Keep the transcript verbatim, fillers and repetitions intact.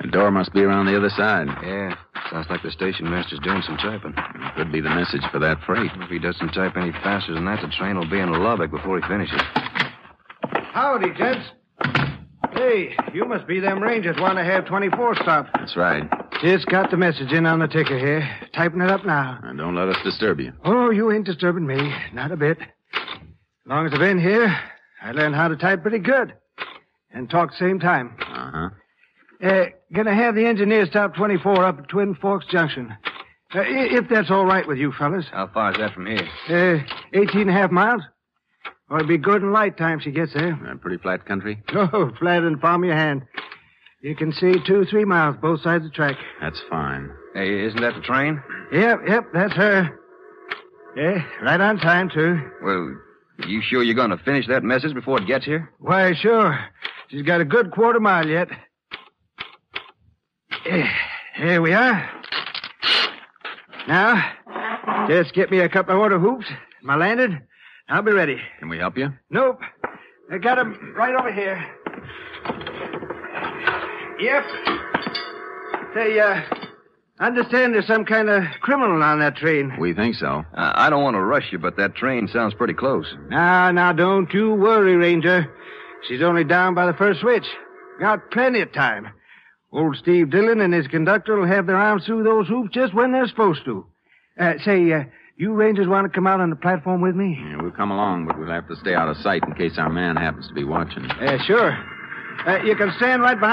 The door must be around the other side. Yeah. Sounds like the station master's doing some typing. Could be the message for that freight. If he doesn't type any faster than that, the train will be in Lubbock before he finishes. Howdy, gents. Hey, you must be them Rangers want to have twenty-four stop. That's right. Just got the message in on the ticker here. Typing it up now. And don't let us disturb you. Oh, you ain't disturbing me. Not a bit. As long as I've been here, I learned how to type pretty good. And talk at the same time. Uh-huh. Uh, gonna have the engineer stop twenty-four up at Twin Forks Junction. Uh, i- if that's all right with you fellas. How far is that from here? Uh, eighteen and a half miles. Or it'll be good and light time she gets there. Uh, pretty flat country? Oh, flat in the palm of your hand. You can see two, three miles both sides of the track. That's fine. Hey, isn't that the train? Yep, yep, that's her. Yeah, right on time, too. Well, you sure you're going to finish that message before it gets here? Why, sure. She's got a good quarter mile yet. Eh, Here we are. Now, just get me a couple of water hoops. My lantern. I'll be ready. Can we help you? Nope. I got 'em right over here. Yep. Say, uh, I understand there's some kind of criminal on that train. We think so. Uh, I don't want to rush you, but that train sounds pretty close. Now, now, don't you worry, Ranger. She's only down by the first switch. Got plenty of time. Old Steve Dillon and his conductor will have their arms through those hoops just when they're supposed to. Uh, say, uh, you Rangers want to come out on the platform with me? Yeah, we'll come along, but we'll have to stay out of sight in case our man happens to be watching. Uh, sure. Uh, you can stand right behind